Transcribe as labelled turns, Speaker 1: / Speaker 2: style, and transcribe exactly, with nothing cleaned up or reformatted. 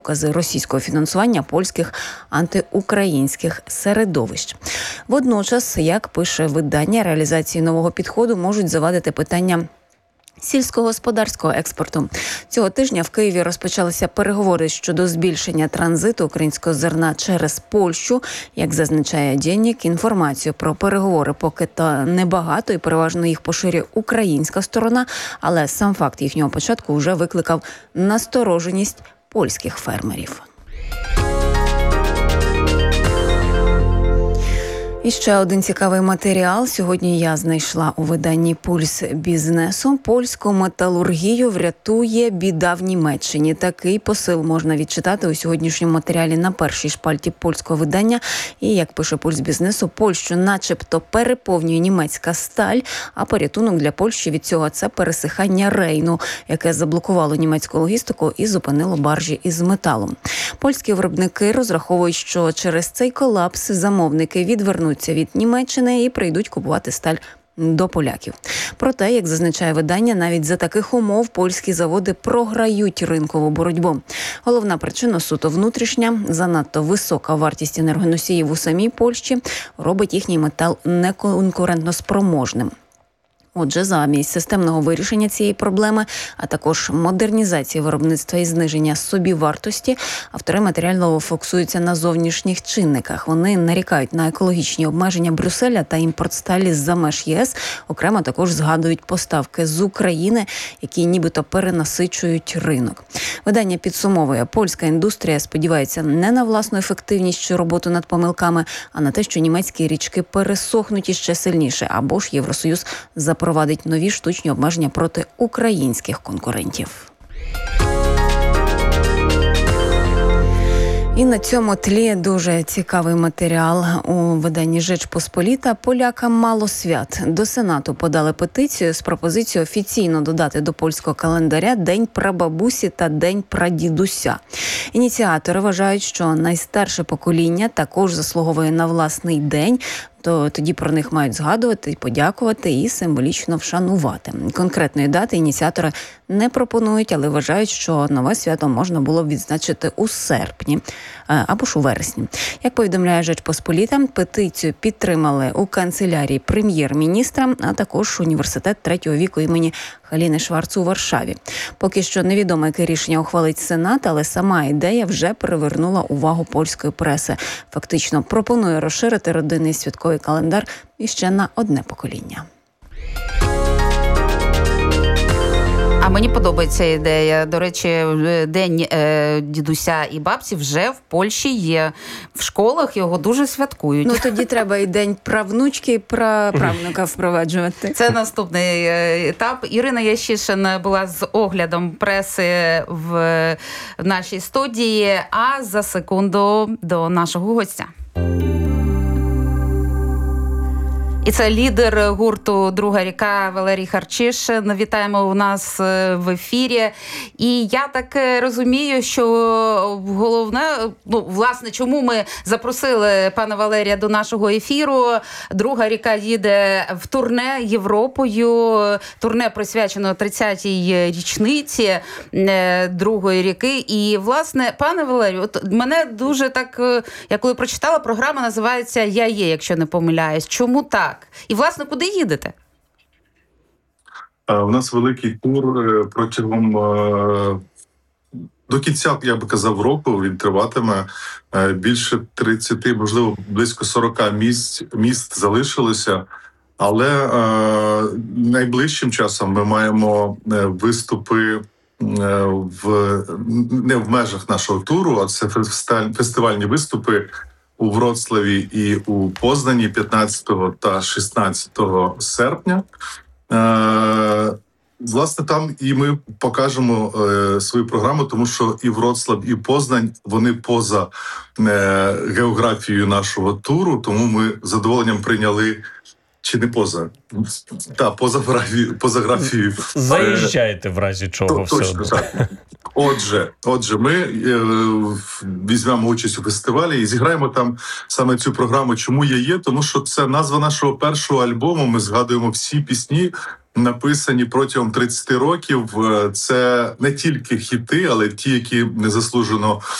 Speaker 1: докази російського фінансування польських антиукраїнських середовищ. Водночас, як пише видання, реалізації нового підходу можуть завадити питання сільськогосподарського експорту. Цього тижня в Києві розпочалися переговори щодо збільшення транзиту українського зерна через Польщу. Як зазначає «Денник», інформацію про переговори поки та небагато і переважно їх поширює українська сторона, але сам факт їхнього початку вже викликав настороженість польських фермерів. І ще один цікавий матеріал. Сьогодні я знайшла у виданні «Пульс бізнесу». Польську металургію врятує біда в Німеччині. Такий посил можна відчитати у сьогоднішньому матеріалі на першій шпальті польського видання. І, як пише «Пульс бізнесу», Польщу начебто переповнює німецька сталь, а порятунок для Польщі від цього – це пересихання Рейну, яке заблокувало німецьку логістику і зупинило баржі із металом. Польські виробники розраховують, що через цей колапс замовники відвернуть від Німеччини і прийдуть купувати сталь до поляків. Проте, як зазначає видання, навіть за таких умов польські заводи програють ринкову боротьбу. Головна причина суто внутрішня. Занадто висока вартість енергоносіїв у самій Польщі робить їхній метал неконкурентноспроможним. Отже, замість системного вирішення цієї проблеми, а також модернізації виробництва і зниження собівартості, автори матеріалу фокусуються на зовнішніх чинниках. Вони нарікають на екологічні обмеження Брюсселя та імпорт сталі з-за меж ЄС. Окремо також згадують поставки з України, які нібито перенасичують ринок. Видання підсумовує, польська індустрія сподівається не на власну ефективність чи роботу над помилками, а на те, що німецькі річки пересохнуть іще сильніше, або ж Євросоюз запровадить провадить нові штучні обмеження проти українських конкурентів. І на цьому тлі дуже цікавий матеріал у виданні «Жеч Посполіта». Полякам мало свят. До Сенату подали петицію з пропозицією офіційно додати до польського календаря День прабабусі та День прадідуся. Ініціатори вважають, що найстарше покоління також заслуговує на власний день, то тоді про них мають згадувати, подякувати і символічно вшанувати. Конкретної дати ініціатори не пропонують, але вважають, що нове свято можна було б відзначити у серпні або ж у вересні. Як повідомляє «Жеч Посполіта», петицію підтримали у канцелярії прем'єр-міністра, а також університет третього віку імені Халіни Шварц у Варшаві. Поки що невідомо, яке рішення ухвалить Сенат, але сама ідея вже привернула увагу польської преси. Фактично пропонує розширити родинний святковий календар іще на одне покоління.
Speaker 2: А мені подобається ідея. До речі, День е, дідуся і бабці вже в Польщі є. В школах його дуже святкують.
Speaker 1: Ну, тоді треба і День правнучки, і правнука впроваджувати.
Speaker 2: Це наступний етап. Ірина Ящишин була з оглядом преси в нашій студії, а за секунду до нашого гостя. І це лідер гурту «Друга ріка» Валерій Харчишин. Вітаємо у нас в ефірі. І я так розумію, що головне, ну, власне, чому ми запросили пана Валерія до нашого ефіру. «Друга ріка» їде в турне Європою. Турне присвячено тридцятій річниці «Другої ріки». І, власне, пане Валерію, от мене дуже так, я коли прочитала, програма називається «Я є», якщо не помиляюсь. Чому так? І, власне, куди їдете?
Speaker 3: У нас великий тур протягом до кінця, я би казав, року. Він триватиме. Більше тридцяти, можливо, близько сорока місць, міст залишилося. Але найближчим часом ми маємо виступи в, не в межах нашого туру, а це фестивальні виступи у Вроцлаві і у Познані п'ятнадцятого та шістнадцятого серпня. Е, власне, там і ми покажемо е, свою програму, тому що і Вроцлав, і Познань, вони поза е, географією нашого туру, тому ми з задоволенням прийняли, чи не поза, та поза графією. Поза графією.
Speaker 4: Заїжджаєте в разі чого все одно.
Speaker 3: Отже, отже, ми е, візьмемо участь у фестивалі і зіграємо там саме цю програму «Чому я є?», тому що це назва нашого першого альбому. Ми згадуємо всі пісні написані протягом тридцяти років. Це не тільки хіти, але ті, які незаслужено